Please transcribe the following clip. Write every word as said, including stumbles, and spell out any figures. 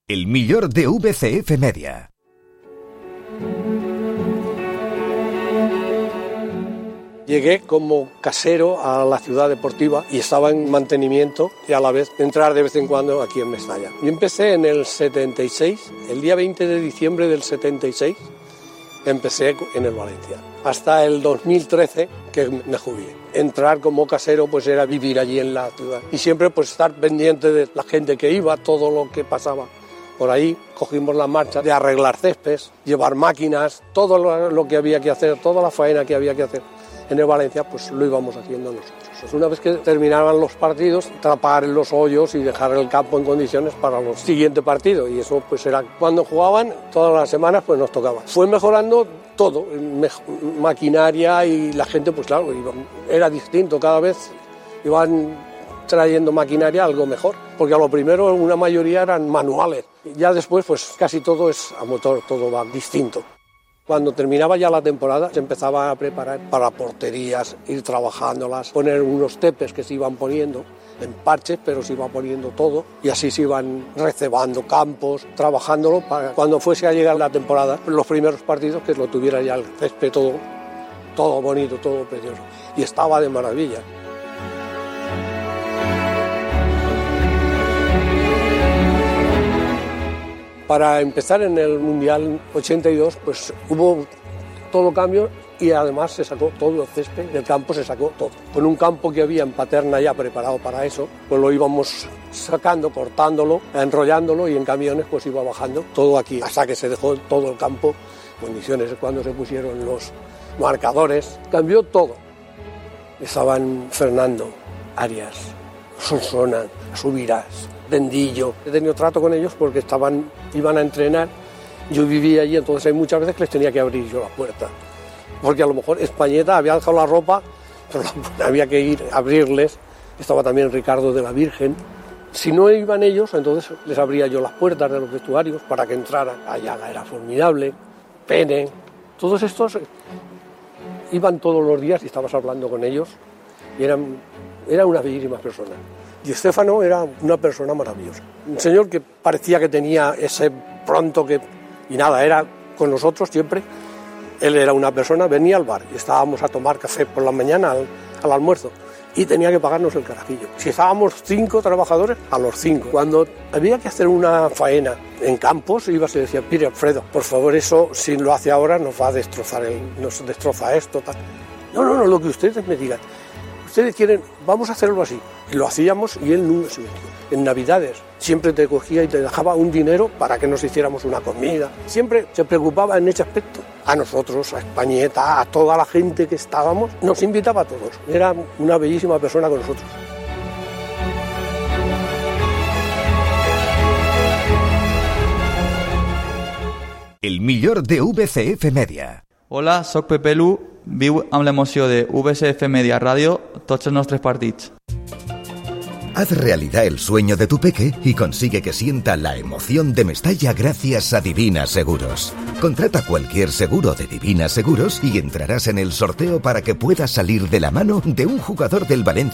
El millor de V C F Media. Llegué como casero a la ciudad deportiva y estaba en mantenimiento y a la vez entrar de vez en cuando aquí en Mestalla. Yo empecé en el setenta y seis, el día veinte de diciembre del setenta y seis, empecé en el Valencia. Hasta el dos mil trece que me jubilé. Entrar como casero pues era vivir allí en la ciudad y siempre pues estar pendiente de la gente que iba, todo lo que pasaba. Por ahí cogimos la marcha de arreglar céspedes, llevar máquinas, todo lo, lo que había que hacer, toda la faena que había que hacer en el Valencia, pues lo íbamos haciendo nosotros. Pues una vez que terminaban los partidos, tapar los hoyos y dejar el campo en condiciones para los siguientes partidos. Y eso pues era cuando jugaban, todas las semanas pues nos tocaba. Fue mejorando todo, maquinaria y la gente pues claro, iba, era distinto cada vez, iban trayendo maquinaria algo mejor, porque a lo primero una mayoría eran manuales, ya después pues casi todo es a motor, todo va distinto. Cuando terminaba ya la temporada se empezaba a preparar para porterías, ir trabajándolas, poner unos tepes que se iban poniendo en parches, pero se iba poniendo todo y así se iban recebando campos, trabajándolo para cuando fuese a llegar la temporada, los primeros partidos que lo tuviera ya el césped todo, todo bonito, todo precioso y estaba de maravilla. Para empezar en el Mundial ochenta y dos, pues hubo todo cambio y además se sacó todo el césped del campo, se sacó todo. Con un campo que había en Paterna ya preparado para eso, pues lo íbamos sacando, cortándolo, enrollándolo y en camiones pues iba bajando todo aquí, hasta que se dejó todo el campo en condiciones. Cuando se pusieron los marcadores, cambió todo. Estaban Fernando, Arias, Sonsona, Subirás, Dendillo. He tenido trato con ellos porque estaban, iban a entrenar, yo vivía allí, entonces hay muchas veces que les tenía que abrir yo la puerta, porque a lo mejor Españeta había dejado la ropa, pero había que ir a abrirles. Estaba también Ricardo de la Virgen. Si no iban ellos, entonces les abría yo las puertas de los vestuarios para que entraran. Ayaga era formidable, Pene, todos estos iban todos los días y estabas hablando con ellos y eran, eran unas bellísimas personas. Y Estéfano era una persona maravillosa, un señor que parecía que tenía ese pronto que... Y nada, era con nosotros siempre. Él era una persona, venía al bar y estábamos a tomar café por la mañana al, al almuerzo y tenía que pagarnos el carajillo. Si estábamos cinco trabajadores, a los cinco. Cuando había que hacer una faena en campos, iba y se decía, mire Alfredo, por favor, eso si lo hace ahora nos va a destrozar, el, nos destroza esto, tal. No, no, no, lo que ustedes me digan. Ustedes quieren, vamos a hacerlo así. Y lo hacíamos y él nunca se metió. En Navidades siempre te cogía y te dejaba un dinero para que nos hiciéramos una comida. Siempre se preocupaba en ese aspecto. A nosotros, a Españeta, a toda la gente que estábamos, nos invitaba a todos. Era una bellísima persona con nosotros. El millor de V C F Media. Hola, soc Pepe Lu, viu amb l'emoció de V C F Media Ràdio tots els nostres partits. Haz realidad el sueño de tu peque y consigue que sienta la emoción de Mestalla gracias a Divina Seguros. Contrata cualquier seguro de Divina Seguros y entrarás en el sorteo para que puedas salir de la mano de un jugador del Valencia